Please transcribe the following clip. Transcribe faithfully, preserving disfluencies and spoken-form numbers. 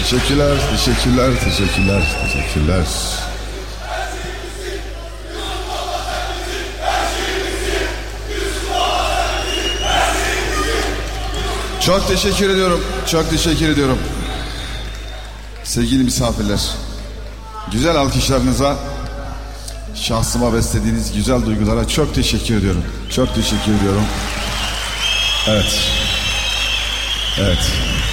Teşekkürler, teşekkürler, teşekkürler, teşekkürler. Çok teşekkür ediyorum, çok teşekkür ediyorum. Sevgili misafirler, güzel alkışlarınıza, şahsıma beslediğiniz güzel duygulara çok teşekkür ediyorum. Çok teşekkür ediyorum. Evet. Evet.